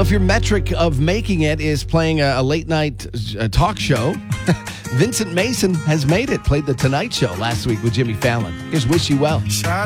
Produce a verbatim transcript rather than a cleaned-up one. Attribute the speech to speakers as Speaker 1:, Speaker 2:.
Speaker 1: If your metric of making it is playing a, a late night uh, talk show, Vincent Mason has made it. Played The Tonight Show last week with Jimmy Fallon. Here's Wish You Well.